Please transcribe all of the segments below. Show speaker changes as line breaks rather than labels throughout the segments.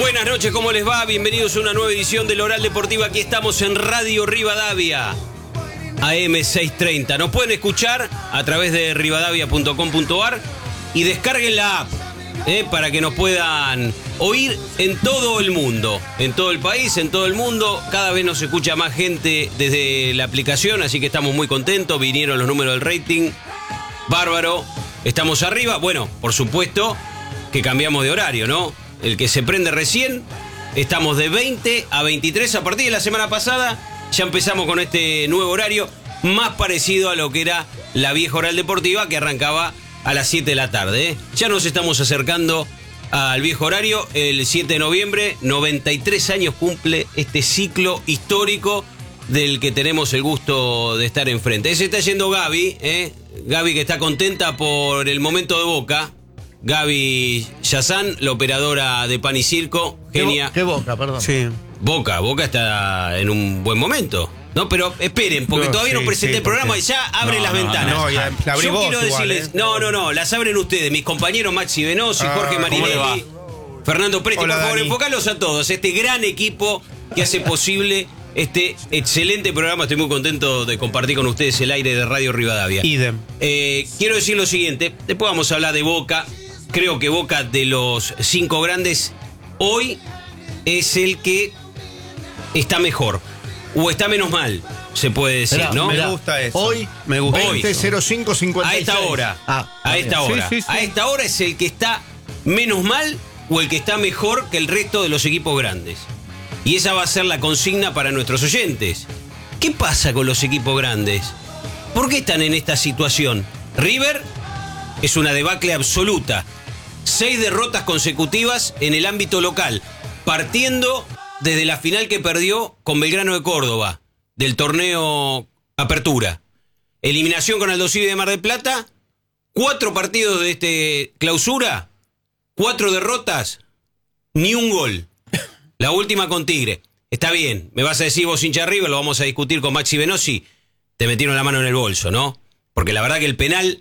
Buenas noches, ¿cómo les va? Bienvenidos a una nueva edición del Oral Deportiva. Aquí estamos en Radio Rivadavia, AM 630. Nos pueden escuchar a través de rivadavia.com.ar y descarguen la app para que nos puedan oír en todo el mundo, en todo el país, en todo el mundo. Cada vez nos escucha más gente desde la aplicación, así que estamos muy contentos. Vinieron los números del rating, bárbaro, estamos arriba. Bueno, por supuesto que cambiamos de horario, ¿no? El que se prende recién, estamos de 20 a 23. A partir de la semana pasada ya empezamos con este nuevo horario, más parecido a lo que era la vieja Oral Deportiva, que arrancaba a las 7 de la tarde. Ya nos estamos acercando al viejo horario. El 7 de noviembre, 93 años cumple este ciclo histórico del que tenemos el gusto de estar enfrente. Se está yendo Gaby, Gaby, que está contenta por el momento de Boca. Gaby Yazán, la operadora de Pan y Circo, genia.
¿Qué Boca, perdón?
Sí.
Boca está en un buen momento. No, pero esperen, porque todavía no presenté el programa y ya abren las ventanas.
No, ya la abrí
Yo
vos
quiero
igual,
decirles, no, las abren ustedes, mis compañeros Maxi Venosi, Jorge Marinelli, Fernando Presti.
Hola,
por favor,
Dani.
enfocalos a todos, este gran equipo que hace posible este excelente programa. Estoy muy contento de compartir con ustedes el aire de Radio Rivadavia.
Idem.
Quiero decir lo siguiente, después vamos a hablar de Boca. Creo que Boca, de los 5 grandes, hoy es el que está mejor. O está menos mal, se puede decir, ¿no?
Me gusta eso.
Hoy
me gusta.
Hoy.
20.05.56.
A esta hora. A esta hora.
Sí, sí, sí.
A esta hora es el que está menos mal o el que está mejor que el resto de los equipos grandes. Y esa va a ser la consigna para nuestros oyentes. ¿Qué pasa con los equipos grandes? ¿Por qué están en esta situación? River es una debacle absoluta. 6 derrotas consecutivas en el ámbito local, partiendo desde la final que perdió con Belgrano de Córdoba, del torneo Apertura. Eliminación con Aldo Civi de Mar del Plata, 4 partidos de este clausura, 4 derrotas, ni un gol. La última con Tigre. Está bien, me vas a decir vos, hincha River, lo vamos a discutir con Maxi Venosi. Te metieron la mano en el bolso, ¿no? Porque la verdad que el penal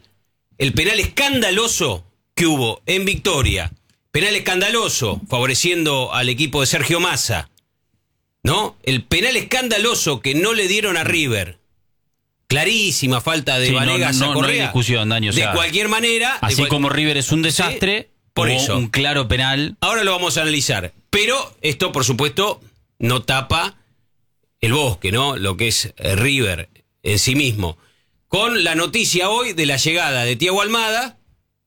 escandaloso que hubo en Victoria, penal escandaloso favoreciendo al equipo de Sergio Massa, ¿no? El penal escandaloso que no le dieron a River, clarísima falta de Vanegas a Correa.
No hay discusión, Dani, o sea,
de cualquier manera,
así como River es un desastre,
por
hubo
eso
un claro penal.
Ahora lo vamos a analizar, pero esto por supuesto no tapa el bosque, ¿no? Lo que es River en sí mismo. Con la noticia hoy de la llegada de Thiago Almada,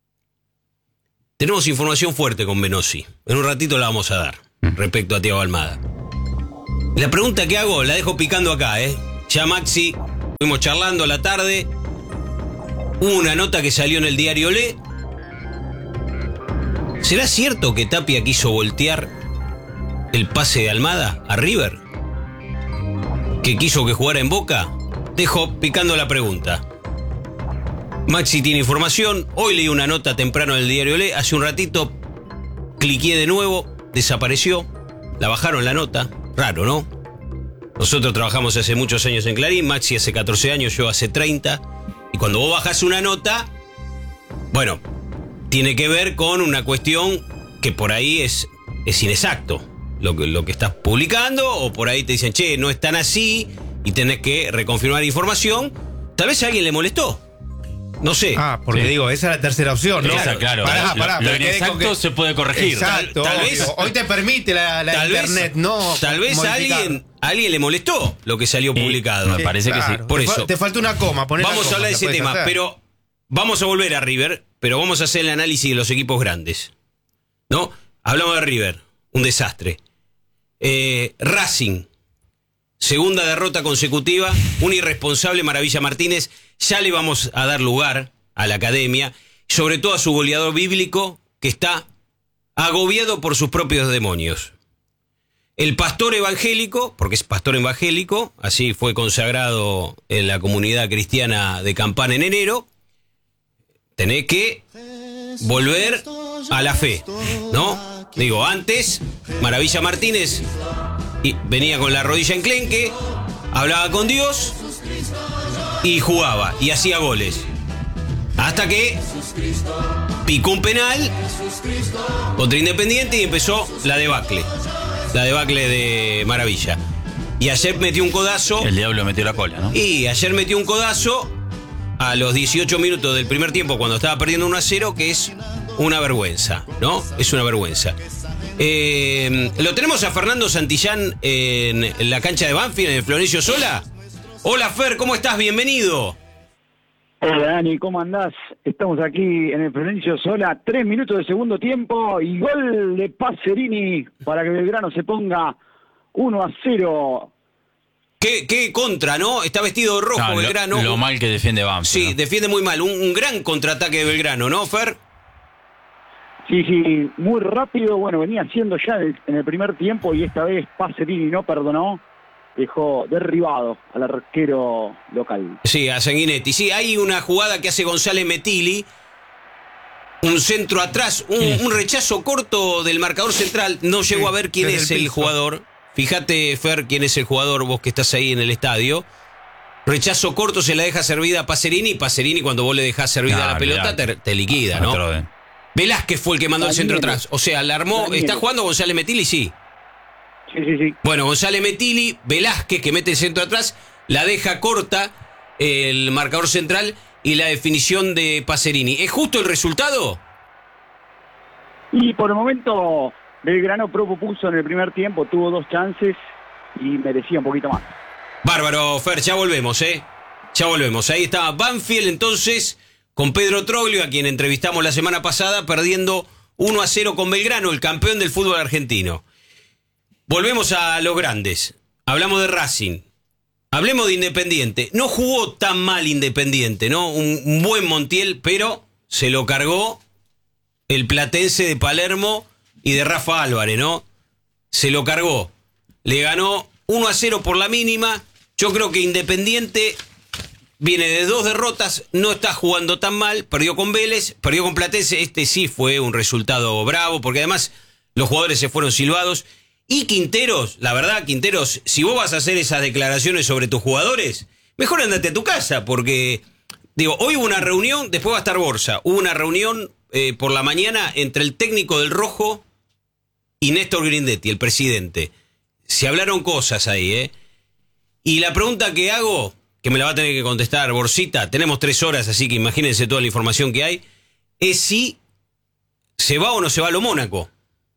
tenemos información fuerte con Venosi. En un ratito la vamos a dar respecto a Thiago Almada. La pregunta que hago la dejo picando acá, Ya Maxi, fuimos charlando a la tarde. Hubo una nota que salió en el diario Le. ¿Será cierto que Tapia quiso voltear el pase de Almada a River? ¿Que quiso que jugara en Boca? Dejo picando la pregunta. Maxi tiene información. Hoy leí una nota temprano del diario Le. Hace un ratito cliqué de nuevo, desapareció. La bajaron la nota. Raro, ¿no? Nosotros trabajamos hace muchos años en Clarín. Maxi hace 14 años, yo hace 30. Y cuando vos bajás una nota, bueno, tiene que ver con una cuestión que por ahí es inexacto lo que estás publicando, o por ahí te dicen, che, no es tan así, y tenés que reconfirmar información. Tal vez a alguien le molestó. No sé.
Porque digo, esa es la tercera opción, ¿no?
Esa, claro.
Pará,
lo
me quedé con
inexacto se puede corregir.
Exacto.
Tal vez-
Digo, hoy te permite la
Tal
internet,
vez,
no.
Tal vez a
modificar.
alguien le molestó lo que salió publicado.
Me parece que sí.
Por eso.
Te falta una coma. Poné la
Vamos a
coma,
hablar de
la
ese
podés
tema,
hacer.
pero vamos a volver a River, pero vamos a hacer el análisis de los equipos grandes, ¿no? Hablamos de River, un desastre. Racing, segunda derrota consecutiva, un irresponsable Maravilla Martínez. Ya le vamos a dar lugar a la academia, sobre todo a su goleador bíblico, que está agobiado por sus propios demonios. El pastor evangélico, porque es pastor evangélico, así fue consagrado en la comunidad cristiana de Campana en enero, tenés que volver a la fe, ¿no? Digo, antes, Maravilla Martínez venía con la rodilla enclenque, hablaba con Dios y jugaba y hacía goles. Hasta que picó un penal contra Independiente y empezó la debacle. La debacle de Maravilla. Y ayer metió un codazo.
El diablo metió la cola, ¿no?
Y ayer metió un codazo a los 18 minutos del primer tiempo cuando estaba perdiendo 1-0, que es una vergüenza, ¿no? Es una vergüenza. Lo tenemos a Fernando Santillán en la cancha de Banfield, en el Florencio Sola. Hola Fer, ¿cómo estás? Bienvenido.
Hola Dani, ¿cómo andás? Estamos aquí en el Florencio Sola, 3 minutos de segundo tiempo y gol de Pacerini para que Belgrano se ponga 1-0.
¿Qué contra, no? Está vestido de rojo Belgrano.
Lo mal que defiende Banfield.
Sí,
¿no?
defiende muy mal. Un gran contraataque de Belgrano, ¿no, Fer?
Sí, muy rápido. Bueno, venía haciendo ya en el primer tiempo y esta vez Pacerini no perdonó. Dejó derribado al arquero local.
Sí, a Sanguinetti. Sí, hay una jugada que hace González Metilli. Un centro atrás, un rechazo corto del marcador central. No llego a ver quién es el jugador. Fíjate, Fer, quién es el jugador, vos que estás ahí en el estadio. Rechazo corto, se la deja servida a Pacerini. Y Pacerini, cuando vos le dejás servida la pelota, te liquida, ¿no? Velázquez fue el que mandó el centro atrás. O sea, la armó. ¿Está jugando González Metilli? Sí.
Sí.
Bueno, González Metilli, Velázquez, que mete el centro atrás, la deja corta el marcador central y la definición de Pacerini. ¿Es justo el resultado?
Y por el momento Belgrano propuso en el primer tiempo, tuvo 2 chances y merecía un poquito más.
Bárbaro, Fer, ya volvemos, Ya volvemos. Ahí está Banfield entonces con Pedro Troglio, a quien entrevistamos la semana pasada, perdiendo 1-0 con Belgrano, el campeón del fútbol argentino. Volvemos a los grandes. Hablamos de Racing. Hablemos de Independiente. No jugó tan mal Independiente, ¿no? Un buen Montiel, pero se lo cargó el platense de Palermo y de Rafa Álvarez, ¿no? Se lo cargó. Le ganó 1-0 por la mínima. Yo creo que Independiente viene de 2 derrotas, no está jugando tan mal. Perdió con Vélez, perdió con Platense. Este sí fue un resultado bravo, porque además los jugadores se fueron silbados. Y Quinteros, la verdad, Quinteros, si vos vas a hacer esas declaraciones sobre tus jugadores, mejor andate a tu casa, porque, digo, hoy hubo una reunión, después va a estar Borja, hubo una reunión por la mañana entre el técnico del Rojo y Néstor Grindetti, el presidente. Se hablaron cosas ahí, Y la pregunta que hago, que me la va a tener que contestar Borcita, tenemos 3 horas, así que imagínense toda la información que hay, es si se va o no se va a lo Mónaco.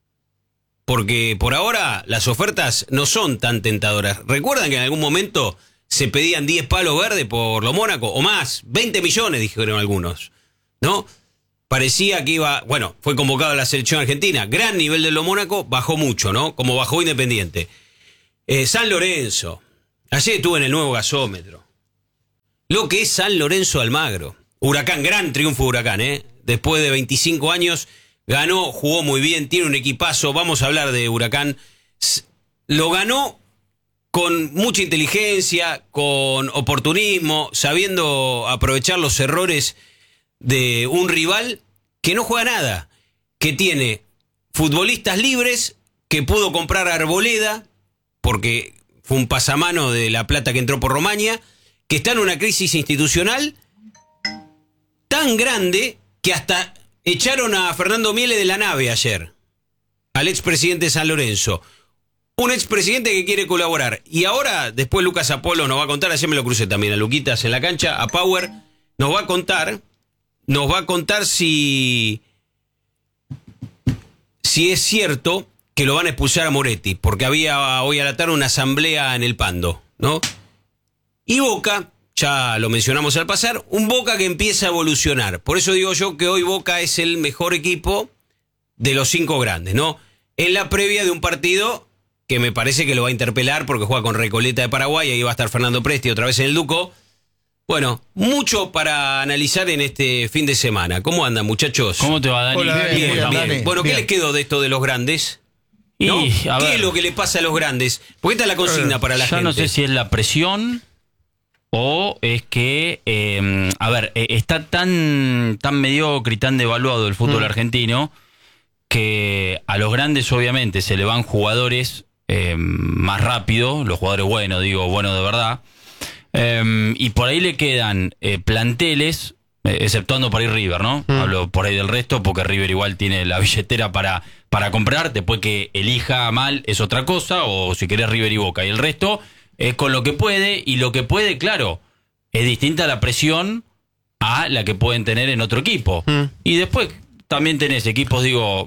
Porque por ahora las ofertas no son tan tentadoras. ¿Recuerdan que en algún momento se pedían 10 palos verdes por lo Mónaco? O más, 20 millones, dijeron algunos, ¿no? Parecía que iba... Bueno, fue convocado a la selección argentina. Gran nivel de lo Mónaco, bajó mucho, ¿no? Como bajó Independiente. San Lorenzo. Ayer estuve en el nuevo gasómetro. Lo que es San Lorenzo Almagro. Huracán, gran triunfo de Huracán, Después de 25 años... Ganó, jugó muy bien, tiene un equipazo. Vamos a hablar de Huracán. Lo ganó con mucha inteligencia, con oportunismo, sabiendo aprovechar los errores de un rival que no juega nada, que tiene futbolistas libres, que pudo comprar a Arboleda, porque fue un pasamano de la plata que entró por Romaña, que está en una crisis institucional tan grande que hasta... Echaron a Fernando Miele de la nave ayer, al expresidente de San Lorenzo. Un expresidente que quiere colaborar. Y ahora, después Lucas Apolo nos va a contar, ayer me lo crucé también a Luquitas en la cancha, a Power, nos va a contar si es cierto que lo van a expulsar a Moretti, porque había hoy a la tarde una asamblea en el Pando, ¿no? Y Boca... Ya lo mencionamos al pasar, un Boca que empieza a evolucionar. Por eso digo yo que hoy Boca es el mejor equipo de los 5 grandes, ¿no? En la previa de un partido que me parece que lo va a interpelar porque juega con Recoleta de Paraguay, ahí va a estar Fernando Presti otra vez en el Duco. Bueno, mucho para analizar en este fin de semana. ¿Cómo andan, muchachos?
¿Cómo te va, Dani?
Hola,
Bien,
Dani.
bien. Bueno, ¿qué les quedó de esto de los grandes? ¿No? ¿Qué es lo que le pasa a los grandes? Porque esta es la consigna para la gente.
Ya no sé si es la presión... O es que, está tan mediocre y tan devaluado el fútbol argentino que a los grandes obviamente se le van jugadores más rápido, los jugadores buenos, digo, buenos de verdad, y por ahí le quedan planteles exceptuando por ahí River, ¿no? Hablo por ahí del resto, porque River igual tiene la billetera para comprar, después que elija mal es otra cosa, o si querés River y Boca, y el resto es con lo que puede, y lo que puede, claro, es distinta la presión a la que pueden tener en otro equipo. Y después también tenés equipos, digo,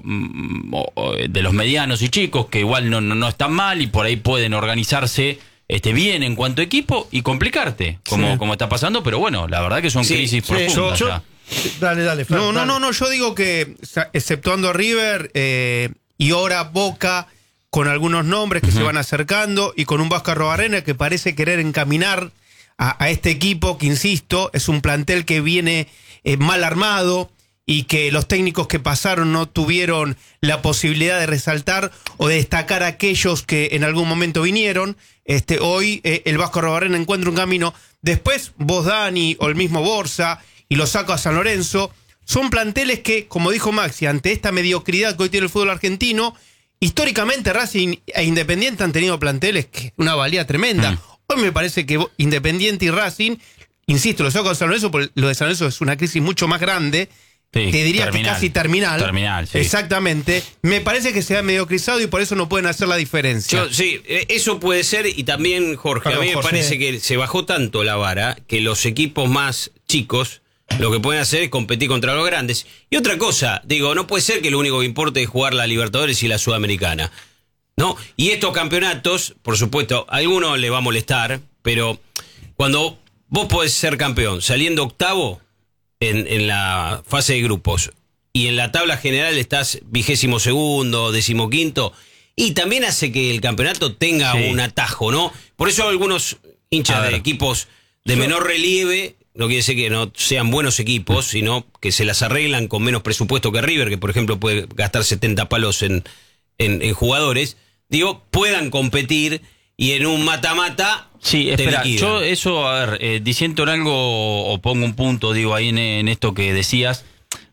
de los medianos y chicos, que igual no están mal, y por ahí pueden organizarse bien en cuanto a equipo y complicarte, como está pasando, pero bueno, la verdad que son crisis profundas.
Dale, Fran,
No, yo digo que, exceptuando a River y ahora Boca, con algunos nombres que se van acercando, y con un Vasco Arrobarrena que parece querer encaminar a este equipo, que insisto, es un plantel que viene mal armado, y que los técnicos que pasaron no tuvieron la posibilidad de resaltar o de destacar a aquellos que en algún momento vinieron. Hoy el Vasco Arrobarrena encuentra un camino. Después vos, Dani, o el mismo Borsa, y lo saco a San Lorenzo, son planteles que, como dijo Maxi, ante esta mediocridad que hoy tiene el fútbol argentino, históricamente Racing e Independiente han tenido planteles que una valía tremenda. Hoy me parece que Independiente y Racing, insisto, lo saco a San Lorenzo, porque lo de San Lorenzo es una crisis mucho más grande.
Sí,
te diría que casi terminal.
Terminal, sí.
Exactamente. Me parece que se ha mediocrizado y por eso no pueden hacer la diferencia.
Sí, eso puede ser. Y también, Jorge, a mí me parece que se bajó tanto la vara que los equipos más chicos lo que pueden hacer es competir contra los grandes. Y otra cosa, digo, no puede ser que lo único que importe es jugar la Libertadores y la Sudamericana, ¿no? Y estos campeonatos, por supuesto, a alguno le va a molestar, pero cuando vos podés ser campeón saliendo octavo en la fase de grupos, y en la tabla general estás 22º, 15º, y también hace que el campeonato tenga un atajo, ¿no? Por eso algunos hinchas de equipos de menor relieve, no quiere decir que no sean buenos equipos, sino que se las arreglan con menos presupuesto que River, que por ejemplo puede gastar 70 palos en jugadores, digo, puedan competir, y en un mata-mata.
Sí, espera, yo eso, a ver, disiento en algo o pongo un punto, digo, ahí en esto que decías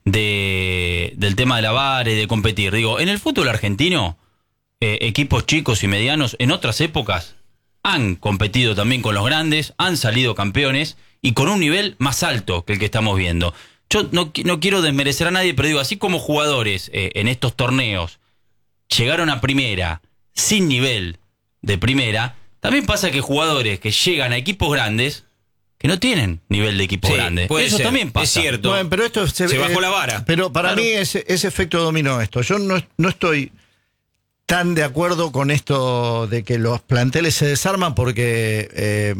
del tema de la vara y de competir. Digo, en el fútbol argentino, equipos chicos y medianos en otras épocas han competido también con los grandes, han salido campeones y con un nivel más alto que el que estamos viendo. Yo no quiero desmerecer a nadie, pero digo, así como jugadores en estos torneos llegaron a primera sin nivel de primera, también pasa que jugadores que llegan a equipos grandes que no tienen nivel de equipo grande. Eso ser, también pasa.
Es cierto.
Bueno, pero esto
se bajó la vara.
Pero para mí es efecto dominó esto. Yo no estoy tan de acuerdo con esto de que los planteles se desarman, porque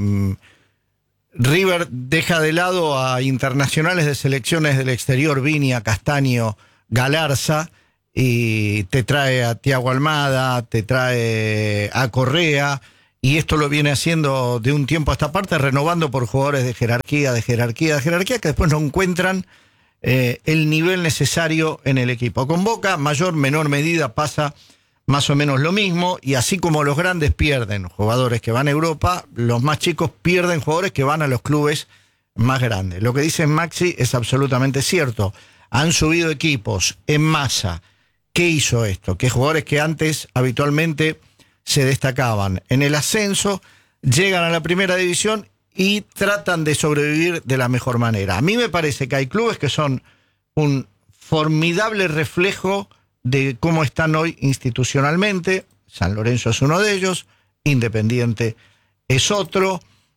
River deja de lado a internacionales de selecciones del exterior, Viña, Castaño, Galarza, y te trae a Thiago Almada, te trae a Correa, y esto lo viene haciendo de un tiempo a esta parte, renovando por jugadores de jerarquía, que después no encuentran el nivel necesario en el equipo. Con Boca, mayor, menor medida, pasa más o menos lo mismo, y así como los grandes pierden jugadores que van a Europa, los más chicos pierden jugadores que van a los clubes más grandes. Lo que dice Maxi es absolutamente cierto. Han subido equipos en masa. ¿Qué hizo esto? Que jugadores que antes habitualmente se destacaban en el ascenso, llegan a la primera división y tratan de sobrevivir de la mejor manera. A mí me parece que hay clubes que son un formidable reflejo de cómo están hoy institucionalmente. San Lorenzo es uno de ellos, Independiente es otro,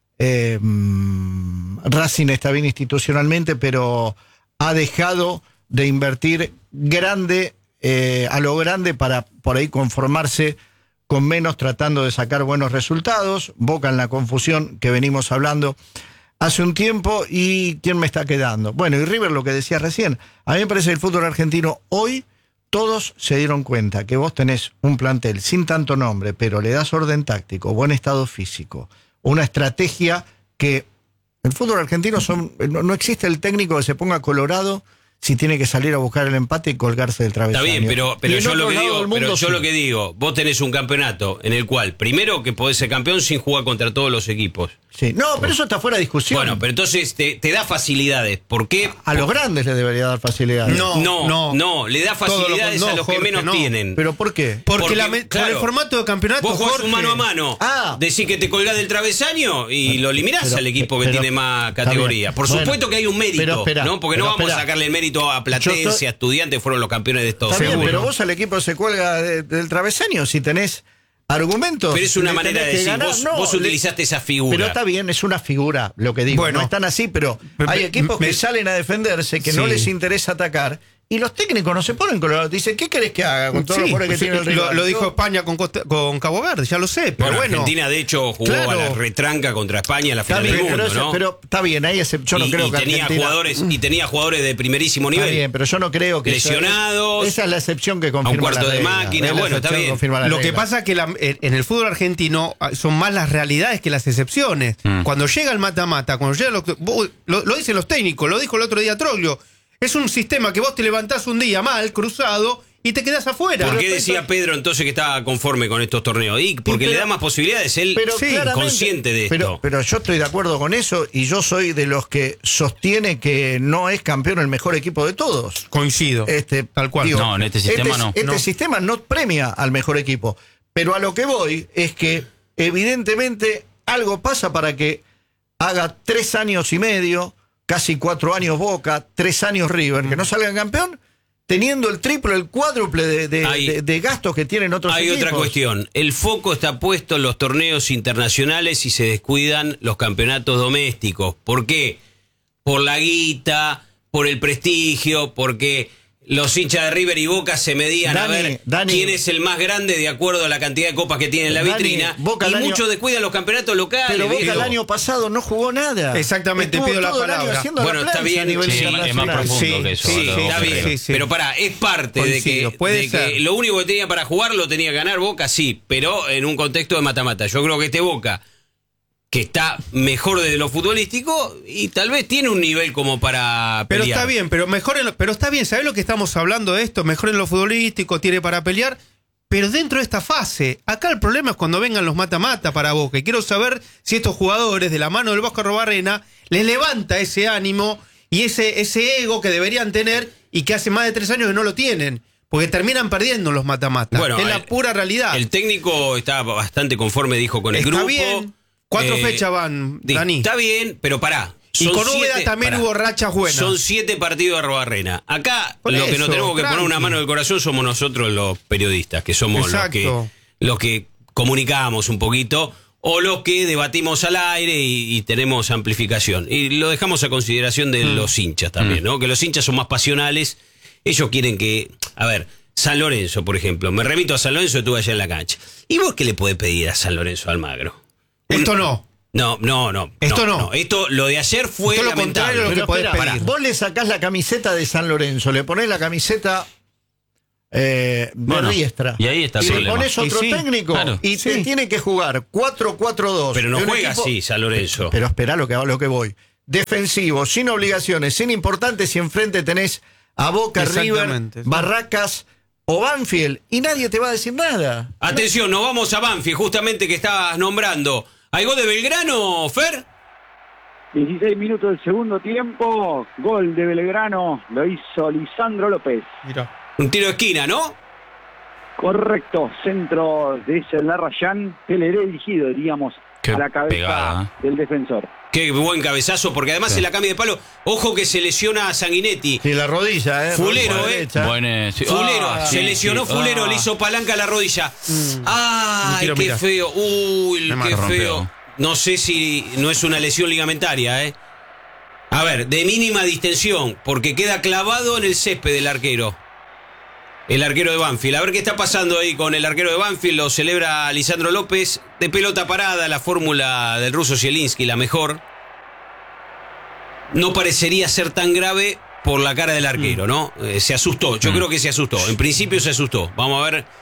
Racing está bien institucionalmente, pero ha dejado de invertir a lo grande para por ahí conformarse con menos, tratando de sacar buenos resultados. Boca en la confusión que venimos hablando hace un tiempo. ¿Y quién me está quedando? Bueno, y River, lo que decía recién. A mí me parece que el fútbol argentino hoy, todos se dieron cuenta que vos tenés un plantel sin tanto nombre, pero le das orden táctico, buen estado físico, una estrategia que el fútbol argentino no existe el técnico que se ponga colorado si tiene que salir a buscar el empate y colgarse del travesaño.
Está bien, pero
Y en
yo
otro
lo que
lado
digo,
del mundo, sí.
lo que digo, vos tenés un campeonato en el cual, primero que podés ser campeón sin jugar contra todos los equipos.
Sí. No, pero eso está fuera de discusión.
Bueno, pero entonces te da facilidades. ¿Por qué?
A los grandes les debería dar facilidades.
No, le da facilidades a los que
Jorge,
menos
no.
tienen.
¿Pero por qué?
Porque
Porque,
con el formato de campeonato,
Vos jugás
Jorge,
un mano a mano.
Ah.
Decís que te colgás del travesaño y lo eliminás
Pero-
al equipo que
pero-
tiene más
está
categoría.
bien.
Por
Bueno,
supuesto que hay un mérito,
pero espera,
¿no? Porque no
pero
vamos
espera.
a sacarle el mérito a Platense,
Yo estoy-
a Estudiantes, fueron los campeones de estos.
Está bien,
Seguro.
pero vos al equipo se cuelga del travesaño si tenés argumentos.
Pero es una
le
manera de
tenés que
decir,
ganar.
vos,
No,
vos
le-
utilizaste esa figura.
Pero está bien, es una figura lo que digo.
Bueno.
No están así, pero hay equipos que salen a defenderse, que no
Sí.
les interesa atacar, y los técnicos no se ponen colorados. Dicen, ¿qué querés que haga con todos los
Sí,
jugadores que tiene el rival?
lo dijo España con Cabo Verde, ya lo sé, pero
Bueno,
bueno.
Argentina, de hecho, jugó
Claro.
a la retranca contra España en la
Está
final
bien,
del
pero,
mundo, ¿no?
pero está bien, ahí yo no creo que
tenía
Argentina...
jugadores de primerísimo
Está
nivel.
bien, pero yo no creo que...
Lesionados,
esa es la excepción que confirma
cuarto
la
de
regla.
máquina,
Es la
bueno, está
excepción que
bien.
confirma la
Lo que
regla.
pasa es que en el fútbol argentino son más las realidades que las excepciones. Cuando llega el mata-mata, cuando llega lo dicen los técnicos, lo dijo el otro día Troglio, es un sistema que vos te levantás un día mal, cruzado, y te quedás afuera.
¿Por qué
Pero-
decía Pedro entonces que estaba conforme con estos torneos? Y porque
pero-
le da más posibilidades, él
Pero
Sí,
claramente-
consciente de esto.
Pero yo estoy de acuerdo con eso y yo soy de los que sostiene que no es campeón el mejor equipo de todos.
Coincido. Tal cual.
No, en este sistema no.
Este
No.
sistema no premia al mejor equipo. Pero a lo que voy es que evidentemente algo pasa para que haga 3 años y medio, casi 4 años Boca, 3 años River, que no salgan campeón, teniendo el triple, el cuádruple de gastos que tienen otros
Hay
equipos.
otra cuestión. El foco está puesto en los torneos internacionales y se descuidan los campeonatos domésticos. ¿Por qué? Por la guita, por el prestigio, porque los hinchas de River y Boca se medían a ver quién es el más grande de acuerdo a la cantidad de copas que tiene en la
Dani,
vitrina.
Boca
Y
el año-
muchos descuidan los campeonatos locales.
Pero Boca
viejo.
el año pasado no jugó nada.
Exactamente,
Estuvo
pido la
todo el año
palabra.
haciendo
Bueno,
la
está
plancha a
bien,
nivel
sí,
es más
internacional.
profundo que eso.
Sí,
lo-
Está
Sí,
bien,
sí, sí.
pero pará, es parte
Coincido,
de
puede
que
ser.
lo único que tenía para jugar lo tenía que ganar Boca, sí, pero en un contexto de mata-mata. Yo creo que este Boca, que está mejor desde lo futbolístico y tal vez tiene un nivel como para
Pero
pelear.
está bien, pero está bien, ¿sabés lo que estamos hablando de esto? Mejor en lo futbolístico, tiene para pelear, pero dentro de esta fase, acá el problema es cuando vengan los mata-mata para Boca. Y quiero saber si estos jugadores, de la mano del Vasco Arrobarrena, les levanta ese ánimo y ese ego que deberían tener y que hace más de 3 años que no lo tienen. Porque terminan perdiendo los mata-mata.
Bueno,
es la pura realidad.
El técnico está bastante conforme, dijo, con el
Está
grupo.
bien. ¿Cuántas fechas van, Dani?
Está bien, pero pará.
Y
Son
con Úbeda
7
también hubo rachas buenas.
Son 7 partidos de Arrobarrena. Acá
Por
lo que nos
eso,
tenemos que poner
tranqui.
una mano del corazón somos nosotros los periodistas, que somos
Exacto.
los que comunicamos un poquito o los que debatimos al aire y tenemos amplificación. Y lo dejamos a consideración de los hinchas también, ¿no? Que los hinchas son más pasionales. Ellos quieren que... A ver, San Lorenzo, por ejemplo. Me remito a San Lorenzo, estuve allá en la cancha. ¿Y vos qué le podés pedir a San Lorenzo Almagro?
Esto no.
No.
Esto no.
Esto, lo de ayer fue
Esto lo
lamentable.
contrario a lo que
Pero
podés
espera,
pedir.
vos le sacás la camiseta de San Lorenzo, le ponés la camiseta de
Bueno,
Riestra.
y ahí está el
y le
problema.
pones otro
Y sí,
técnico
claro.
y te tiene que jugar 4-4-2.
Pero no
De un
juega
equipo-
así San Lorenzo.
Pero espera lo que voy. Defensivo, sin obligaciones, sin importantes, y enfrente tenés a Boca, River,
Exactamente, sí.
Barracas o Banfield y nadie te va a decir nada.
Atención, nos vamos a Banfield, justamente que estabas nombrando. ¿Hay gol de Belgrano, Fer?
16 minutos del segundo tiempo, gol de Belgrano, lo hizo Lisandro López.
Mirá.
Un tiro de esquina, ¿no?
Correcto, centro de ese Larrayán, Teleré dirigido, diríamos,
Qué
a la cabeza
pegada,
del defensor.
Qué buen cabezazo, porque además
Sí.
se la cambia de palo. Ojo que se lesiona a Sanguinetti.
Sí, la rodilla,
Fulero,
por la derecha.
Bueno, sí.
Fulero,
Ah,
se
sí,
lesionó
sí.
Fulero,
Ah.
le hizo palanca a la rodilla.
No
¡Ay,
quiero
qué
mirar.
feo! ¡Uy,
Me
qué
rompió.
feo! No sé si no es una lesión ligamentaria, ¿eh? A ver, de mínima distensión, porque queda clavado en el césped del arquero. El arquero de Banfield. A ver qué está pasando ahí con el arquero de Banfield. Lo celebra Lisandro López. De pelota parada, la fórmula del ruso Zielinski, la mejor. No parecería ser tan grave por la cara del arquero, ¿no? Se asustó. Yo creo que se asustó. En principio se asustó. Vamos a ver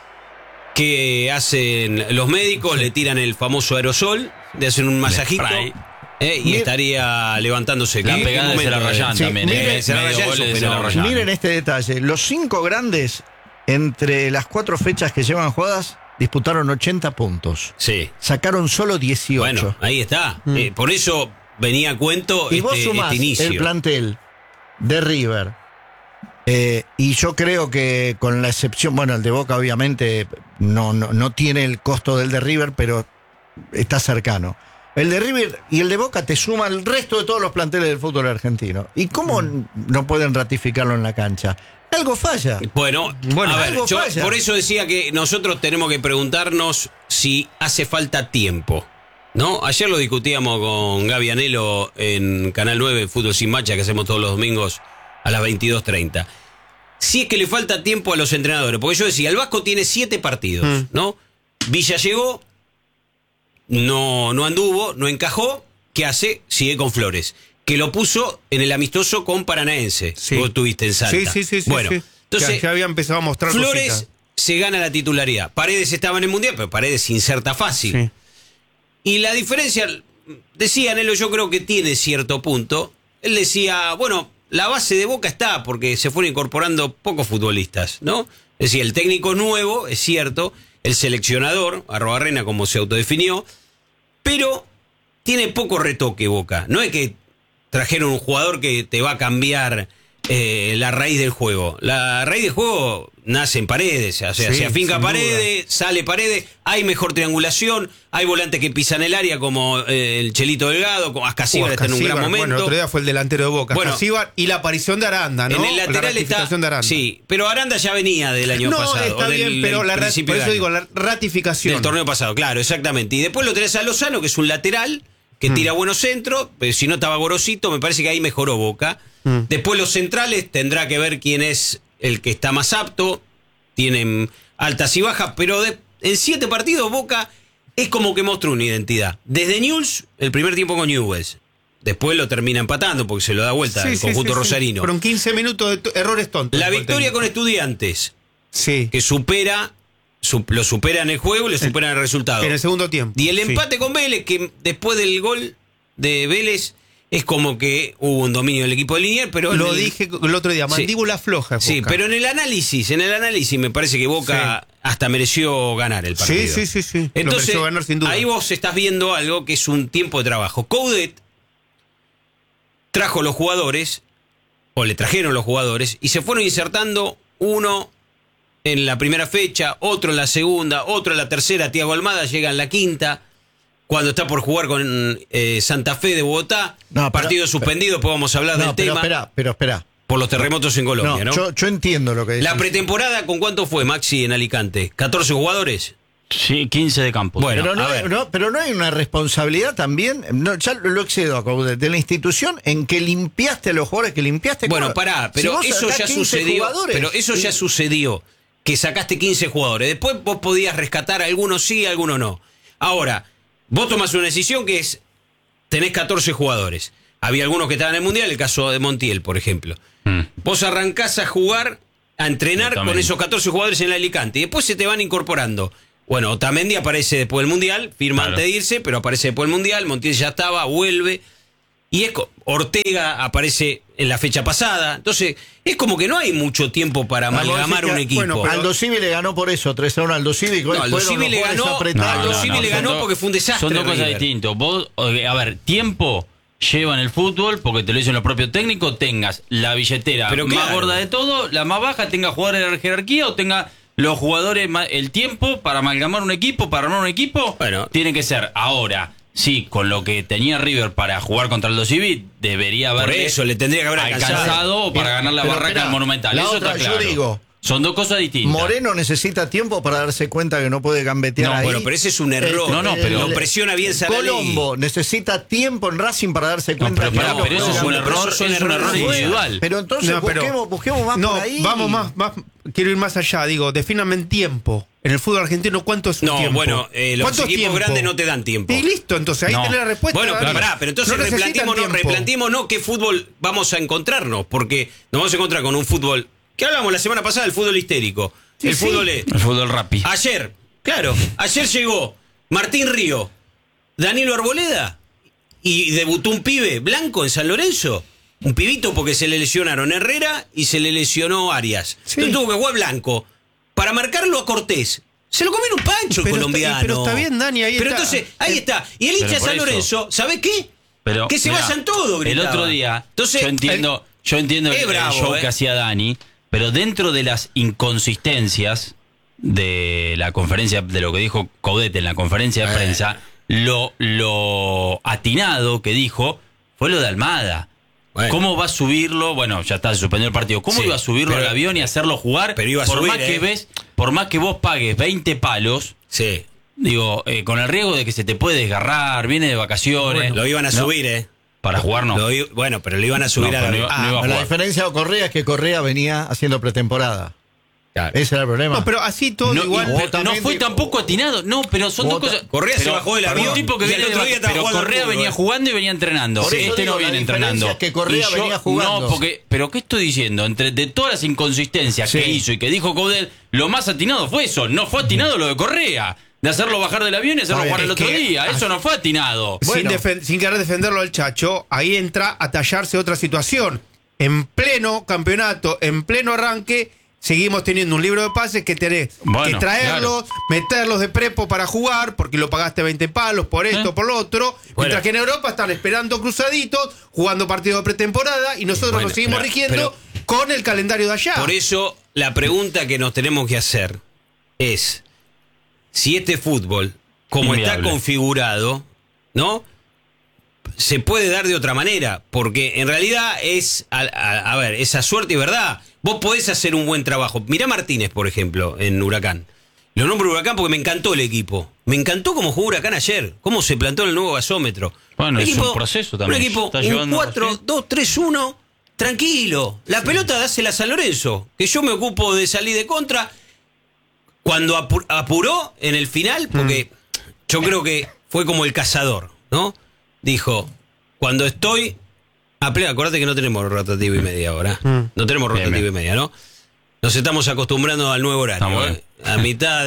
qué hacen los médicos. Le tiran el famoso aerosol. Le hacen un masajito.
spray.
Y estaría levantándose.
La
¿Qué
pegada de
momento
Celarayán
Sí,
también.
miren,
Celarayán
Medio gol de
superó.
Celarayán.
Miren este detalle. Los 5 grandes, entre las 4 fechas que llevan jugadas, disputaron 80 puntos.
Sí.
Sacaron solo 18.
Bueno, ahí está. Por eso venía a cuento
y vos
este
sumás
inicio.
el plantel de River. Y yo creo que con la excepción, bueno, el de Boca obviamente no tiene el costo del de River, pero está cercano. El de River y el de Boca te suma el resto de todos los planteles del fútbol argentino. ¿Y cómo no pueden ratificarlo en la cancha? Algo falla.
Bueno, a ver,
algo
yo
falla.
por eso decía que nosotros tenemos que preguntarnos si hace falta tiempo. ¿No? Ayer lo discutíamos con Gaby Anelo en Canal 9, Fútbol Sin Macha, que hacemos todos los domingos a las 22:30. Si es que le falta tiempo a los entrenadores, porque yo decía, el Vasco tiene 7 partidos, ¿no? Villa llegó, no anduvo, no encajó, ¿qué hace? Sigue con Flores, que lo puso en el amistoso con Paranaense.
Sí.
Vos estuviste en Salta.
Sí.
Bueno,
sí.
entonces
Ya había empezado a mostrar
Flores
cositas.
se gana la titularidad. Paredes estaba en el Mundial, pero Paredes inserta fácil.
Sí.
Y la diferencia, decía Anelo, yo creo que tiene cierto punto. Él decía, bueno, la base de Boca está porque se fueron incorporando pocos futbolistas, ¿no? Es decir, el técnico nuevo, es cierto, el seleccionador, Arrobarrena como se autodefinió, pero tiene poco retoque Boca. No es que trajeron un jugador que te va a cambiar la raíz del juego. La raíz del juego nace en Paredes, o sea,
Sí,
se afinca
sin
Paredes, sale Paredes, hay mejor triangulación, hay volantes que pisan el área como el Chelito Delgado, como Ascasíbar está en un gran momento.
Bueno, el otro día fue el delantero de Boca.
Bueno,
Ascasíbar y la aparición de Aranda, ¿no?
En el lateral
la ratificación de
está.
Aranda.
Sí, pero Aranda ya venía del año
No,
pasado.
está
o del-
bien, pero
del principio
por
de
eso
año.
digo, la ratificación.
Del torneo pasado, claro, exactamente. Y después lo tenés a Lozano, que es un lateral, que tira buenos centros, pero si no estaba Gorosito, me parece que ahí mejoró Boca. Después los centrales, tendrá que ver quién es el que está más apto. Tienen altas y bajas, pero en 7 partidos Boca es como que mostró una identidad. Desde Newell's, el primer tiempo con Newell's. Después lo termina empatando porque se lo da vuelta el conjunto rosarino.
Fueron 15 minutos de errores tontos.
La victoria con Estudiantes,
Sí.
que lo supera en el juego y lo supera en el resultado.
En el segundo tiempo.
Y el
Sí.
empate con Vélez, que después del gol de Vélez es como que hubo un dominio del equipo de Liniers, pero
Lo dije el otro día,
Sí.
mandíbula floja.
Sí,
Boca.
pero en el análisis me parece que Boca hasta mereció ganar el partido.
Sí. Lo
Entonces,
mereció ganar sin duda.
ahí vos estás viendo algo que es un tiempo de trabajo. Coudet trajo los jugadores, o le trajeron los jugadores, y se fueron insertando uno en la primera fecha, otro en la segunda, otro en la tercera. Thiago Almada llega en la quinta, cuando está por jugar con Santa Fe de Bogotá.
No, pero-
partido suspendido, después vamos a hablar del tema.
Pero espera.
Por los terremotos en Colombia, ¿no?
Yo entiendo lo que decís.
La pretemporada, ¿con cuánto fue, Maxi, en Alicante? ¿14 jugadores?
Sí, 15 de campo.
Bueno,
Pero
a ver.
pero no hay una responsabilidad también, ya lo excedo a Coudet, de la institución en que limpiaste a los jugadores que limpiaste.
Bueno,
Claro,
pará,
si
pero
vos
eso
sacás
ya
15
sucedió.
jugadores,
Pero eso ya sucedió, que sacaste 15 jugadores. Después vos podías rescatar a algunos sí, a algunos no. Ahora, vos tomás una decisión que es, tenés 14 jugadores. Había algunos que estaban en el Mundial, el caso de Montiel, por ejemplo. Vos arrancás a jugar, a entrenar
Exactamente.
con esos 14 jugadores en el Alicante, y después se te van incorporando. Bueno, Otamendi aparece después del Mundial, firma
Claro.
antes de irse, pero aparece después del Mundial, Montiel ya estaba, vuelve. Y Ortega aparece en la fecha pasada. Entonces, es como que no hay mucho tiempo para amalgamar un equipo.
bueno, pero-
Aldo Civi le ganó por eso, 3-1 a Aldo Civi.
No, Aldo Civi le ganó- Aldo Civi le ganó porque fue un desastre
Son dos cosas
River.
distintas. Vos, a ver, tiempo lleva en el fútbol, porque te lo dicen los propios técnicos, tengas la billetera
Pero
más
claro.
gorda de todo, la más baja, tenga jugadores de la jerarquía o tenga los jugadores, el tiempo para amalgamar un equipo, para armar un equipo,
Bueno.
tiene que ser ahora. Sí, con lo que tenía River para jugar contra el Civi, debería
Por
haberle
eso le tendría que haber
alcanzado para ganar la
Pero
barraca
esperá,
del Monumental.
la
Eso
otra,
está
yo
claro.
digo,
son dos cosas distintas.
Moreno necesita tiempo para darse cuenta que no puede gambetear
No,
ahí.
bueno, pero ese es un error.
No, no, pero-
lo presiona bien Sarali.
Colombo necesita tiempo en Racing para darse
No,
cuenta
pero,
que
pará,
no
pero eso
puede
es un
Bueno,
gambetear.
pero
error,
esos son
es un error
errores
individual.
Pero entonces
No, pero-
busquemos más
No,
por ahí.
vamos más, quiero ir más allá. Digo, defíname en tiempo. En el fútbol argentino, ¿cuánto es un
No,
tiempo?
bueno, los
¿Cuánto es
equipos
tiempo?
grandes no te dan tiempo.
Y listo, entonces ahí
No.
tenés la respuesta.
Bueno,
Dani.
pará, pero entonces
No necesitan tiempo.
replanteémonos qué fútbol vamos a encontrarnos, porque nos vamos a encontrar con un fútbol que hablamos la semana pasada, el fútbol histérico.
Sí,
el
sí.
fútbol es.
El fútbol rápido.
Ayer llegó Martín Río, Danilo Arboleda y debutó un pibe blanco en San Lorenzo. Un pibito porque se le lesionaron Herrera y se le lesionó Arias.
Sí.
Entonces tuvo que jugar blanco. Para marcarlo a Cortés. Se lo comieron un pancho el colombiano.
Pero está bien, Dani, ahí
Pero
está.
entonces, ahí está. Y el hincha de
por
San
eso.
Lorenzo, ¿sabe qué?
Pero,
que se
mirá,
vayan todos,
el
gritaba.
otro día,
Entonces,
yo entiendo
es
el
bravo,
show que hacía Dani, pero dentro de las inconsistencias de la conferencia, de lo que dijo Coudet en la conferencia de prensa, lo atinado que dijo fue lo de Almada.
Bueno.
¿Cómo va a subirlo? Bueno, ya está, se suspendió el partido. ¿Cómo
Sí,
iba a subirlo
pero-
al avión y hacerlo jugar?
pero iba a
por
subir,
más que por más que vos pagues 20 palos,
Sí.
digo, con el riesgo de que se te puede desgarrar, viene de vacaciones.
Lo iban a
No,
subir,
Para jugar no.
Bueno, pero lo iban a subir
No,
a la
pero no iba a
La
jugar.
diferencia de Correa es que Correa venía haciendo pretemporada.
Claro.
Ese era el problema.
No, pero así todo
No,
igual.
y- pero
Otamendi-
no fue tampoco atinado. No, pero son dos cosas.
Correa se
Pero-
bajó del
pero
avión
un tipo que
y
viene
el otro día estaba
pero
jugando al
Correa
fútbol,
venía jugando y venía entrenando.
Por eso
Este
digo,
no
la
viene
diferencia
entrenando.
es que Correa
Y yo-
venía jugando.
No, pero ¿qué estoy diciendo? De todas las inconsistencias
Sí.
que hizo y que dijo Coudet, lo más atinado fue eso. No fue atinado lo de Correa. De hacerlo bajar del avión y hacerlo
Está
jugar
bien,
el otro
es que-
día. Eso no fue atinado.
Bueno.
Sin querer defenderlo al Chacho, ahí entra a tallarse otra situación. En pleno campeonato, en pleno arranque, seguimos teniendo un libro de pases que tenés
Bueno,
que traerlos, meterlos de prepo para jugar, porque lo pagaste 20 palos por esto, por lo otro. Mientras que en Europa están esperando cruzaditos, jugando partidos de pretemporada, y nosotros
Bueno,
nos seguimos
pero-
rigiendo con el calendario de allá.
Por eso, la pregunta que nos tenemos que hacer es si este fútbol, como está
Inviable.
configurado, ¿no? Se puede dar de otra manera, porque en realidad es, a ver, esa suerte y verdad. Vos podés hacer un buen trabajo. Mirá Martínez, por ejemplo, en Huracán. Lo nombro Huracán porque me encantó el equipo. Me encantó cómo jugó Huracán ayer, cómo se plantó en el nuevo gasómetro.
Bueno, es un proceso también.
Un equipo,
Está
un
llevando
4-2-3-1, tranquilo. La pelota dásela a San Lorenzo, que yo me ocupo de salir de contra. Cuando apuró en el final, porque yo creo que fue como el cazador, ¿no? Dijo, cuando estoy a plena, acordate que no tenemos rotativo y media ahora. No tenemos
Bien,
rotativo
bien.
y media, ¿no? Nos estamos acostumbrando al nuevo horario.
Está muy
¿eh? A mitad,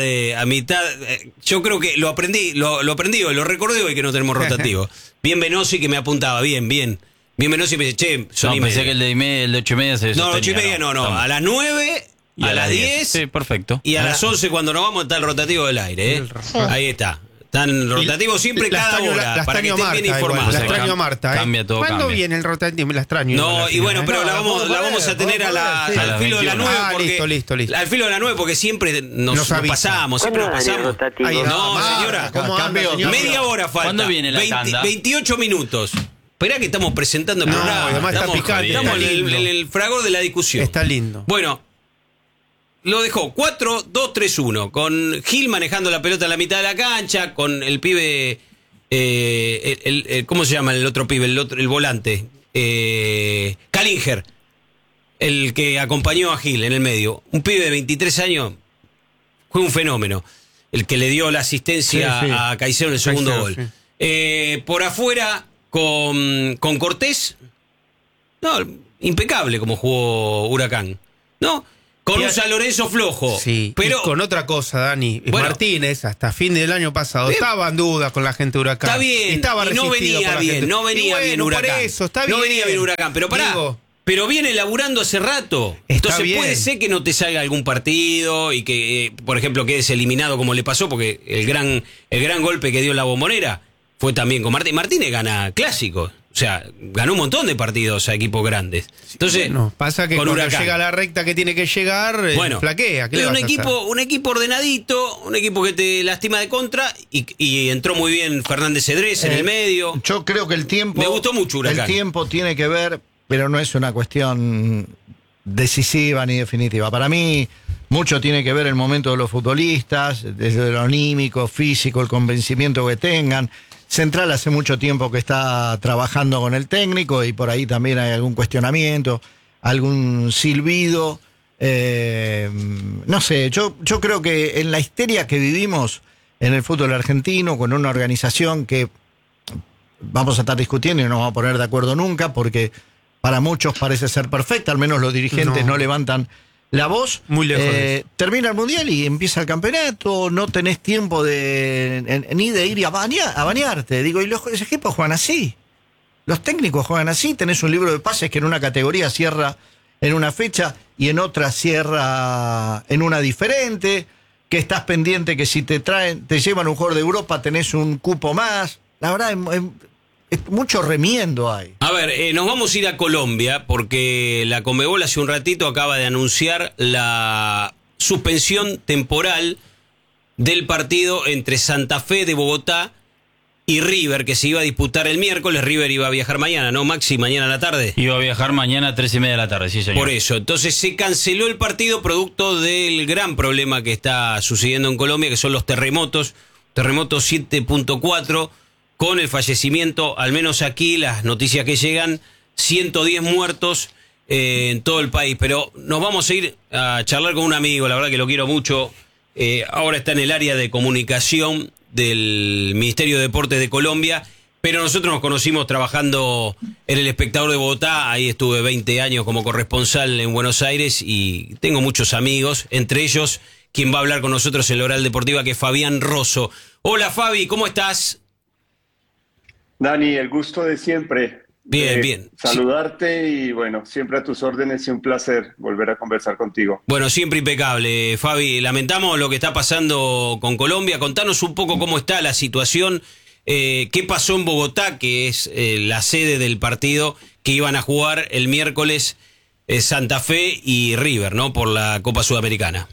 yo creo que lo aprendí hoy, lo recordé hoy que no tenemos rotativo. Bien Venosi que me apuntaba, bien. Bien Venosi me dice, che, son
No,
y
pensé
media.
que el de 8:30 se
No, 8:30
sostenía,
no.
Estamos.
A las 9,
Y
a las 10
Sí, perfecto.
y a las 11 cuando nos vamos está el rotativo del aire. Ahí está. Están rotativos siempre
La
cada
extraño-
hora,
la
para que
extraño
estén bien
Marta, igual,
informados.
la
Se
extraño a
cam-
Marta, ¿eh?
cambia todo,
¿Cuándo
cambia.
viene el rotativo? La extraño. igual
No,
al
y
final,
bueno,
¿eh?
pero
No,
la vamos
vamos
a tener
a ver, sí.
al filo de la 9
Ah,
porque
listo.
al filo de la 9 porque siempre nos
Nos avisa.
pasamos, siempre nos
¿Cuándo dan el
pasamos.
rotativo?
Ahí está,
No,
Marta,
señora,
¿cómo anda,
cambio,
señora?
media hora falta.
¿Cuándo viene la tanda?
28 minutos. Esperá que estamos presentando el
No,
programa.
además está
estamos
picante,
estamos
está
en
lindo.
el fragor de la discusión.
Está lindo.
Bueno, lo dejó 4-2-3-1, con Gil manejando la pelota en la mitad de la cancha, con el pibe, ¿cómo se llama el otro pibe? El volante, Kalinger, el que acompañó a Gil en el medio. Un pibe de 23 años, fue un fenómeno. El que le dio la asistencia
Sí, sí.
a Caicedo en el segundo
Caicedo,
gol.
sí.
Por afuera, con Cortés, no, impecable como jugó Huracán, ¿no? Con un San Lorenzo flojo.
Sí,
pero
y con otra cosa, Dani.
Bueno.
Martínez, hasta fin del año pasado,
Bien.
estaba en duda con la gente de Huracán.
está bien.
Estaba
y no
resistido por
venía
la
bien,
gente.
no venía
Y bueno,
bien Huracán.
Por eso, está
no
bien.
venía bien Huracán, pero pará.
Digo,
Pero viene laburando hace rato.
Está
Entonces
bien.
puede ser que no te salga algún partido y que, por ejemplo, quedes eliminado como le pasó, porque el gran golpe que dio en la Bombonera fue también con Martínez. Martínez gana clásicos. O sea, ganó un montón de partidos a equipos grandes. Entonces,
no, pasa que
con
cuando
Huracán.
llega a la recta que tiene que llegar,
Bueno,
flaquea. ¿Qué le
es
vas a hacer?
un equipo ordenadito, un equipo que te lastima de contra y entró muy bien Fernández Cedrés en el medio.
Yo creo que el tiempo.
Me gustó mucho Huracán.
El tiempo tiene que ver, pero no es una cuestión decisiva ni definitiva. Para mí, mucho tiene que ver el momento de los futbolistas, desde lo anímico, físico, el convencimiento que tengan. Central hace mucho tiempo que está trabajando con el técnico y por ahí también hay algún cuestionamiento, algún silbido. No sé, yo creo que en la histeria que vivimos en el fútbol argentino, con una organización que vamos a estar discutiendo y no nos vamos a poner de acuerdo nunca, porque para muchos parece ser perfecta, al menos los dirigentes no levantan la voz.
Muy lejos de eso.
Termina el Mundial y empieza el campeonato, no tenés tiempo ni de ir a bañarte. Digo, y los equipos juegan así. Los técnicos juegan así, tenés un libro de pases que en una categoría cierra en una fecha y en otra cierra en una diferente, que estás pendiente que si te llevan un jugador de Europa tenés un cupo más. La verdad, es mucho remiendo hay.
A ver, nos vamos a ir a Colombia porque la Conmebol hace un ratito acaba de anunciar la suspensión temporal del partido entre Santa Fe de Bogotá y River, que se iba a disputar el miércoles. River iba a viajar mañana, ¿no, Maxi? Mañana a la tarde.
Iba a viajar mañana a 3:30 de la tarde, sí, señor.
Por eso, entonces se canceló el partido producto del gran problema que está sucediendo en Colombia, que son los terremotos. Terremoto 7.4, con el fallecimiento, al menos aquí, las noticias que llegan, 110 muertos en todo el país. Pero nos vamos a ir a charlar con un amigo, la verdad que lo quiero mucho. Ahora está en el área de comunicación del Ministerio de Deportes de Colombia, pero nosotros nos conocimos trabajando en El Espectador de Bogotá. Ahí estuve 20 años como corresponsal en Buenos Aires y tengo muchos amigos, entre ellos quien va a hablar con nosotros en la Oral Deportiva, que es Fabián Rosso. Hola Fabi, ¿cómo estás?
Dani, el gusto de siempre.
Bien, bien.
Saludarte y bueno, siempre a tus órdenes y un placer volver a conversar contigo.
Bueno, siempre impecable, Fabi. Lamentamos lo que está pasando con Colombia. Contanos un poco cómo está la situación. ¿Qué pasó en Bogotá, que es la sede del partido que iban a jugar el miércoles Santa Fe y River, ¿no? Por la Copa Sudamericana.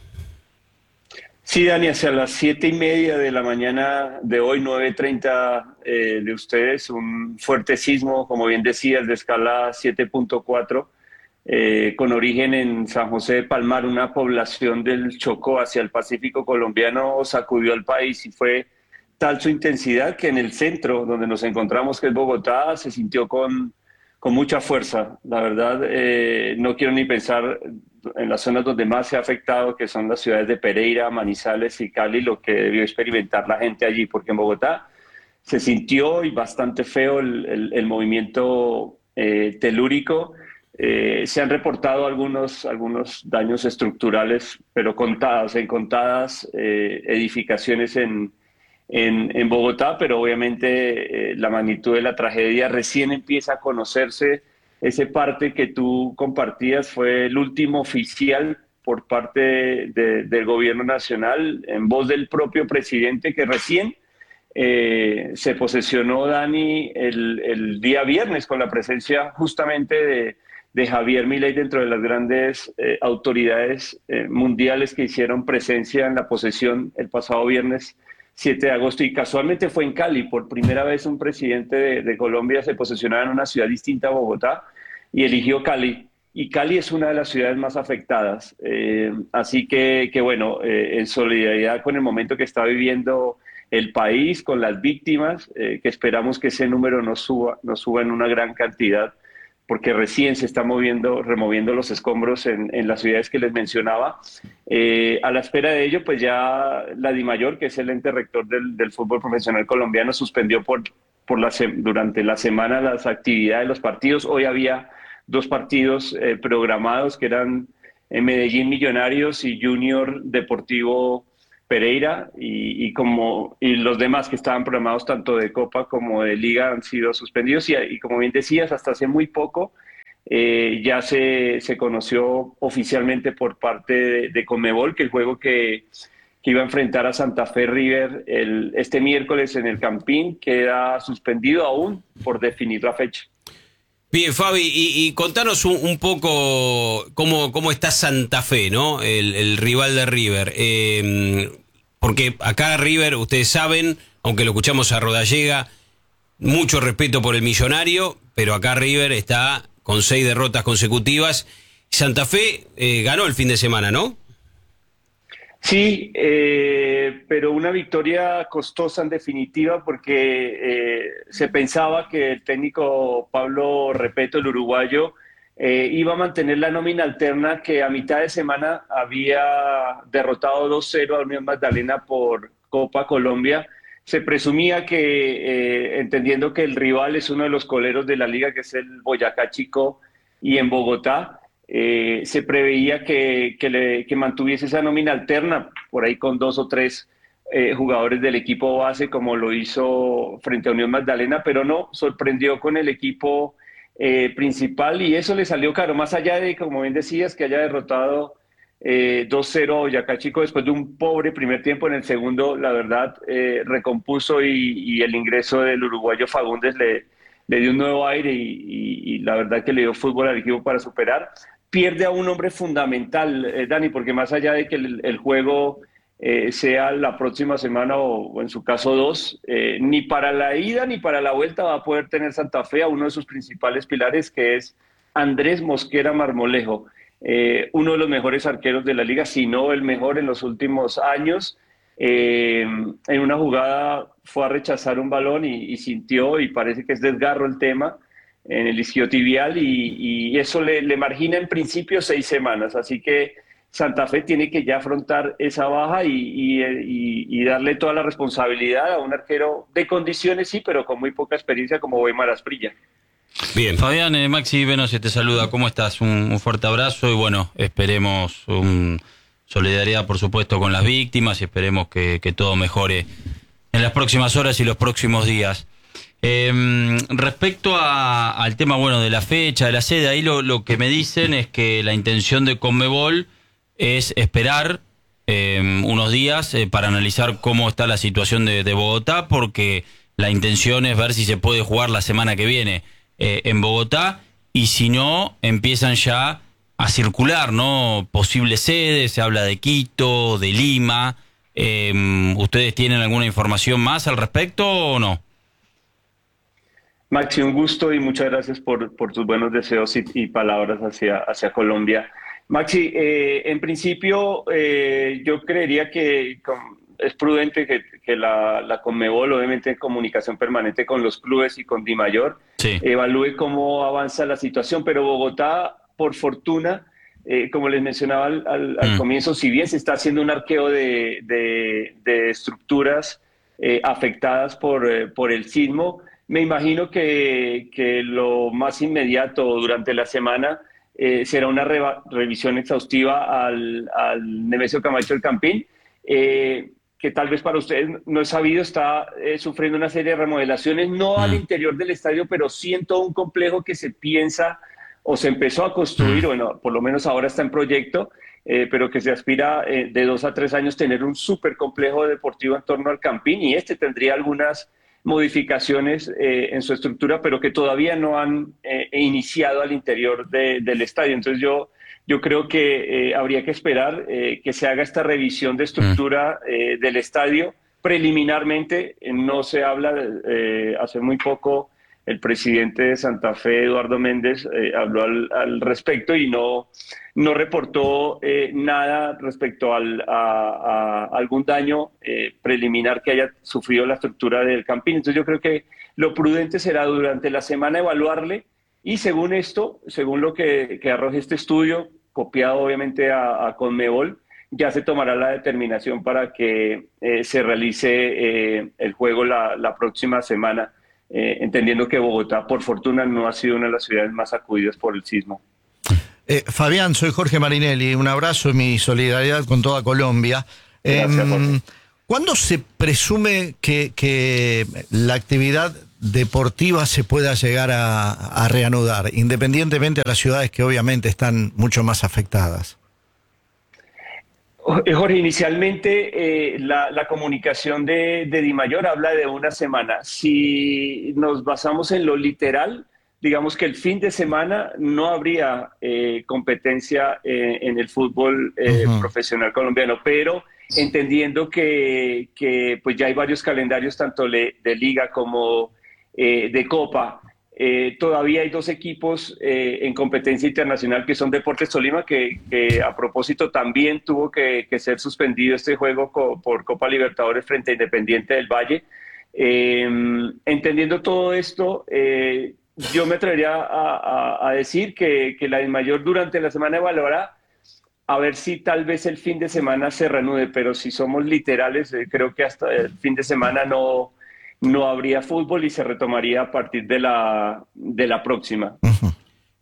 Sí, Dani, hacia las 7:30 de la mañana de hoy, 9:30 de ustedes, un fuerte sismo, como bien decías, de escala 7.4, con origen en San José de Palmar, una población del Chocó hacia el Pacífico colombiano, sacudió al país y fue tal su intensidad que en el centro, donde nos encontramos, que es Bogotá, se sintió con mucha fuerza. La verdad, no quiero ni pensar en las zonas donde más se ha afectado, que son las ciudades de Pereira, Manizales y Cali, lo que debió experimentar la gente allí, porque en Bogotá se sintió y bastante feo el movimiento telúrico. Se han reportado algunos daños estructurales, pero en contadas edificaciones en Bogotá, pero obviamente la magnitud de la tragedia recién empieza a conocerse. Ese parte que tú compartías fue el último oficial por parte del gobierno nacional, en voz del propio presidente, que recién se posesionó, Dani, el día viernes, con la presencia justamente de Javier Milei, dentro de las grandes autoridades mundiales que hicieron presencia en la posesión el pasado viernes 7 de agosto, y casualmente fue en Cali. Por primera vez un presidente de Colombia se posesionaba en una ciudad distinta a Bogotá y eligió Cali, y Cali es una de las ciudades más afectadas. Así que bueno, en solidaridad con el momento que está viviendo el país, con las víctimas, que esperamos que ese número no suba en una gran cantidad, porque recién se está removiendo los escombros en las ciudades que les mencionaba. A la espera de ello, pues ya la DIMAYOR, que es el ente rector del fútbol profesional colombiano, suspendió durante la semana las actividades, los partidos. Hoy había 2 partidos programados, que eran Medellín Millonarios y Junior Deportivo Pereira, y los demás que estaban programados tanto de Copa como de Liga han sido suspendidos, y como bien decías, hasta hace muy poco ya se conoció oficialmente por parte de Conmebol que el juego que iba a enfrentar a Santa Fe River este miércoles en el Campín queda suspendido aún por definir la fecha.
Bien, Fabi, y contanos un poco cómo está Santa Fe, ¿no? El rival de River. Porque acá River, ustedes saben, aunque lo escuchamos a Rodallega, mucho respeto por el millonario, pero acá River está con 6 derrotas consecutivas. Santa Fe ganó el fin de semana, ¿no?
Sí, pero una victoria costosa en definitiva, porque se pensaba que el técnico Pablo Repeto, el uruguayo, iba a mantener la nómina alterna que a mitad de semana había derrotado 2-0 a Unión Magdalena por Copa Colombia. Se presumía que, entendiendo que el rival es uno de los coleros de la liga, que es el Boyacá Chico, y en Bogotá, se preveía que mantuviese esa nómina alterna, por ahí con 2 o 3 jugadores del equipo base como lo hizo frente a Unión Magdalena, pero no, sorprendió con el equipo principal y eso le salió caro, más allá de, como bien decías, que haya derrotado 2-0 a Boyacá Chico después de un pobre primer tiempo. En el segundo, la verdad, recompuso y el ingreso del uruguayo Fagundes le dio un nuevo aire y la verdad que le dio fútbol al equipo para superar. Pierde a un hombre fundamental, Dani, porque más allá de que el juego sea la próxima semana o en su caso 2, ni para la ida ni para la vuelta va a poder tener Santa Fe a uno de sus principales pilares, que es Andrés Mosquera Marmolejo, uno de los mejores arqueros de la liga, si no el mejor en los últimos años. En una jugada fue a rechazar un balón y sintió, y parece que es desgarro el tema, en el isquiotibial y eso le margina en principio 6 semanas, así que Santa Fe tiene que ya afrontar esa baja y darle toda la responsabilidad a un arquero de condiciones, sí, pero con muy poca experiencia como Weimar Asprilla.
Bien.
Fabián, Maxi Venose te saluda, ¿cómo estás? Un fuerte abrazo y bueno, esperemos solidaridad por supuesto con las víctimas y esperemos que todo mejore en las próximas horas y los próximos días. Respecto al tema bueno de la fecha, de la sede, ahí lo que me dicen es que la intención de Conmebol es esperar unos días para analizar cómo está la situación de Bogotá, porque la intención es ver si se puede jugar la semana que viene en Bogotá, y si no, empiezan ya a circular, ¿no? Posibles sedes, se habla de Quito, de Lima. ¿Ustedes tienen alguna información más al respecto o no?
Maxi, un gusto y muchas gracias por tus buenos deseos y palabras hacia Colombia. Maxi, en principio yo creería que es prudente que la Conmebol, obviamente en comunicación permanente con los clubes y con Dimayor,
Sí.
Evalúe cómo avanza la situación, pero Bogotá, por fortuna, como les mencionaba al comienzo, si bien se está haciendo un arqueo de estructuras afectadas por el sismo, me imagino que lo más inmediato durante la semana será una revisión exhaustiva al Nemesio Camacho del Campín, que tal vez para ustedes no es sabido, está sufriendo una serie de remodelaciones, no al interior del estadio, pero sí en todo un complejo que se piensa o se empezó a construir, bueno, por lo menos ahora está en proyecto, pero que se aspira de 2 a 3 años tener un súper complejo deportivo en torno al Campín, y este tendría algunas modificaciones en su estructura, pero que todavía no han iniciado al interior del estadio. Entonces yo creo que habría que esperar que se haga esta revisión de estructura del estadio. Preliminarmente no se habla, hace muy poco el presidente de Santa Fe, Eduardo Méndez, habló al respecto y no reportó nada respecto a algún daño preliminar que haya sufrido la estructura del Campín. Entonces yo creo que lo prudente será durante la semana evaluarle, y según esto, según lo que arroje este estudio, copiado obviamente a Conmebol, ya se tomará la determinación para que se realice el juego la próxima semana, entendiendo que Bogotá, por fortuna, no ha sido una de las ciudades más sacudidas por el sismo.
Fabián, soy Jorge Marinelli, un abrazo y mi solidaridad con toda Colombia.
Gracias, Jorge.
¿Cuándo se presume que la actividad deportiva se pueda llegar a reanudar, independientemente de las ciudades que obviamente están mucho más afectadas?
Jorge, inicialmente la comunicación de Dimayor habla de una semana. Si nos basamos en lo literal, digamos que el fin de semana no habría competencia en el fútbol profesional colombiano, pero entendiendo que pues ya hay varios calendarios, tanto de liga como de copa. Todavía hay 2 equipos en competencia internacional que son Deportes Tolima, que a propósito también tuvo que ser suspendido este juego por Copa Libertadores frente a Independiente del Valle. Entendiendo todo esto, yo me atrevería a decir que la Dimayor durante la semana evaluará a ver si tal vez el fin de semana se reanude, pero si somos literales, creo que hasta el fin de semana no habría fútbol y se retomaría a partir de la próxima.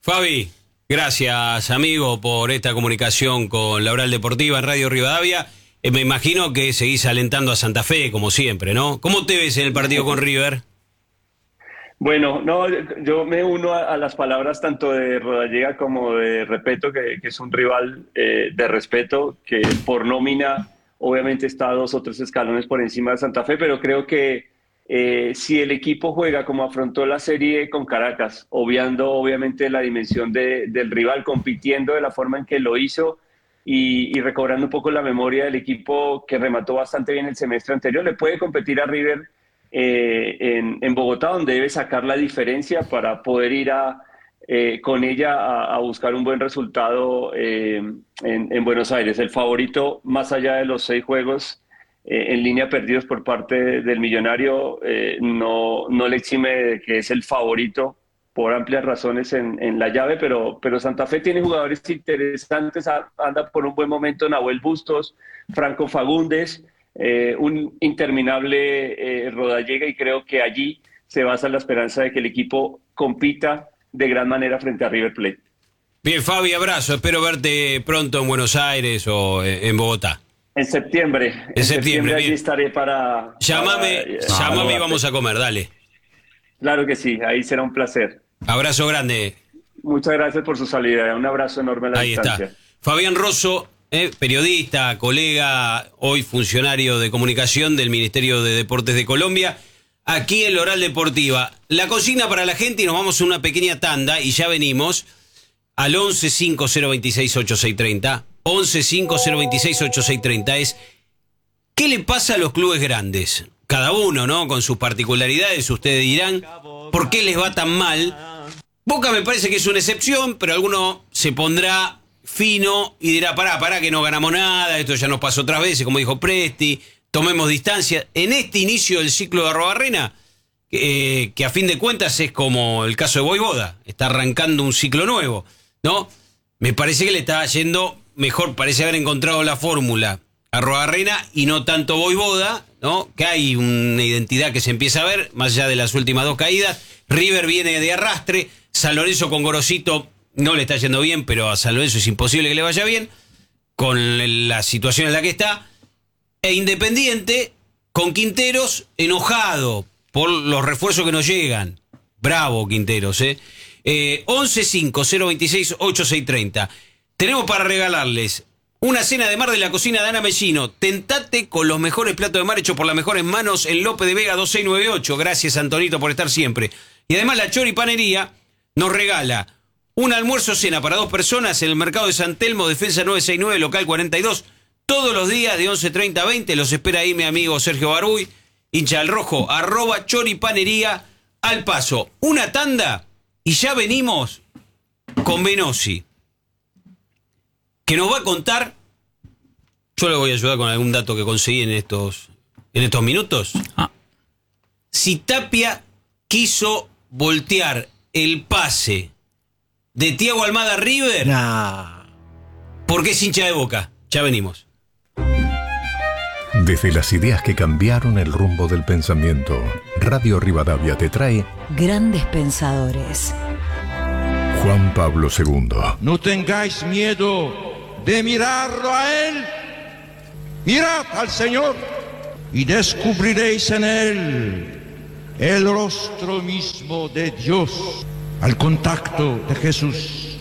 Fabi, gracias amigo por esta comunicación con la Oral Deportiva en Radio Rivadavia. Me imagino que seguís alentando a Santa Fe, como siempre, ¿no? ¿Cómo te ves en el partido con River?
Bueno, no, yo me uno a las palabras tanto de Rodallega como de Repeto, que es un rival de respeto, que por nómina obviamente está 2 o 3 escalones por encima de Santa Fe, pero creo que si el equipo juega como afrontó la serie con Caracas, obviando obviamente la dimensión del rival, compitiendo de la forma en que lo hizo y recobrando un poco la memoria del equipo que remató bastante bien el semestre anterior, le puede competir a River en Bogotá, donde debe sacar la diferencia para poder ir con ella a buscar un buen resultado en Buenos Aires. El favorito, más allá de los 6 juegos en línea perdidos por parte del Millonario, no le exime de que es el favorito por amplias razones en la llave, pero Santa Fe tiene jugadores interesantes, anda por un buen momento Nahuel Bustos, Franco Fagundes, un interminable Rodallega, y creo que allí se basa la esperanza de que el equipo compita de gran manera frente a River Plate.
Bien, Fabi, abrazo. Espero verte pronto en Buenos Aires o en Bogotá.
En septiembre.
En septiembre,
allí
bien.
estaré para...
Llámame y vamos a comer, dale.
Claro que sí, ahí será un placer.
Abrazo grande.
Muchas gracias por su salida. Un abrazo enorme a la
Ahí
distancia.
está. Fabián Rosso, periodista, colega, hoy funcionario de comunicación del Ministerio de Deportes de Colombia, aquí en Loral Deportiva. La consigna para la gente, y nos vamos a una pequeña tanda y ya venimos al 11-5026-8630. 11-5026-8630 es: ¿qué le pasa a los clubes grandes? Cada uno, ¿no? Con sus particularidades, ustedes dirán, ¿por qué les va tan mal? Boca me parece que es una excepción, pero alguno se pondrá fino y dirá, pará, que no ganamos nada, esto ya nos pasó otras veces, como dijo Presti, tomemos distancia. En este inicio del ciclo de Arrobarrena, que a fin de cuentas es como el caso de Voivoda, está arrancando un ciclo nuevo, ¿no? Me parece que le está yendo mejor, parece haber encontrado la fórmula Arrobarrena y no tanto Voivoda, ¿no? Que hay una identidad que se empieza a ver, más allá de las últimas 2 caídas. River viene de arrastre, San Lorenzo con Gorosito no le está yendo bien, pero a San Lorenzo es imposible que le vaya bien, con la situación en la que está. E Independiente con Quinteros enojado por los refuerzos que nos llegan. Bravo Quinteros, 11-5-026-8630. Tenemos para regalarles una cena de mar de la cocina de Ana Mellino. Tentate con los mejores platos de mar hechos por las mejores manos en López de Vega 2698. Gracias, Antonito, por estar siempre. Y además la Choripanería nos regala un almuerzo cena para 2 personas en el mercado de San Telmo, Defensa 969, local 42. Todos los días de 11:30 a 20. Los espera ahí mi amigo Sergio Baruy, hincha del rojo, @Choripanería al paso. Una tanda y ya venimos con Benossi, que nos va a contar. Yo le voy a ayudar con algún dato que conseguí en estos minutos. Si Tapia quiso voltear el pase de Thiago Almada a River, porque es hincha de Boca. Ya venimos.
Desde las ideas que cambiaron el rumbo del pensamiento, Radio Rivadavia te trae
Grandes Pensadores.
Juan Pablo II.
No tengáis miedo de mirarlo a Él. Mirad al Señor y descubriréis en Él el rostro mismo de Dios. Al contacto de Jesús